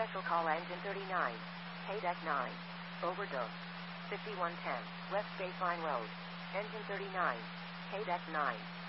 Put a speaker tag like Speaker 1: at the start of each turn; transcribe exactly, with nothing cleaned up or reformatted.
Speaker 1: Special call engine thirty-nine. K deck nine. Overdose. fifty-one ten. West Baseline Road. Engine thirty-nine. K deck nine.